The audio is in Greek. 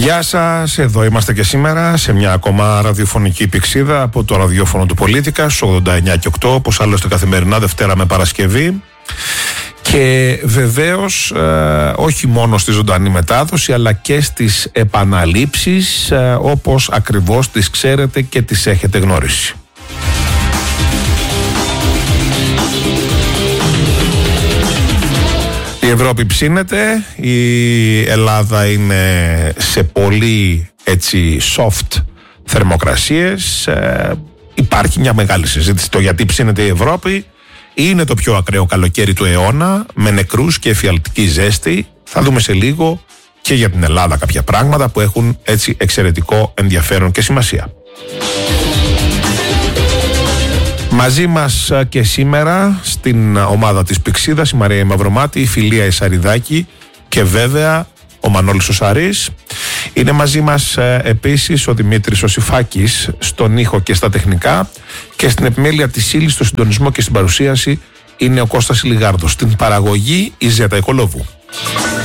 Γεια σας, εδώ είμαστε και σήμερα σε μια ακόμα ραδιοφωνική πηξίδα από το ραδιόφωνο του Πολίτικα στους 89 και 8, όπως άλλωστε καθημερινά Δευτέρα με Παρασκευή. Και βεβαίως όχι μόνο στη ζωντανή μετάδοση αλλά και στις επαναλήψεις όπως ακριβώς τις ξέρετε και τις έχετε γνωρίσει. Η Ευρώπη ψήνεται, η Ελλάδα είναι σε πολύ έτσι soft θερμοκρασίες. Υπάρχει μια μεγάλη συζήτηση το γιατί ψήνεται η Ευρώπη. Είναι το πιο ακραίο καλοκαίρι του αιώνα με νεκρούς και εφιαλτική ζέστη. Θα δούμε σε λίγο και για την Ελλάδα κάποια πράγματα που έχουν έτσι εξαιρετικό ενδιαφέρον και σημασία. Μαζί μας και σήμερα στην ομάδα της Πηξίδας η Μαρία Μαυρομάτη, η Φιλία Ισαριδάκη και βέβαια ο Μανώλης ο Σαρής. Είναι μαζί μας επίσης ο Δημήτρης ο Σιφάκης στον ήχο και στα τεχνικά, και στην επιμέλεια της ύλης, στο συντονισμό και στην παρουσίαση είναι ο Κώστας Λιγάρδος. Στην παραγωγή η Ζέτα Οικολόβου.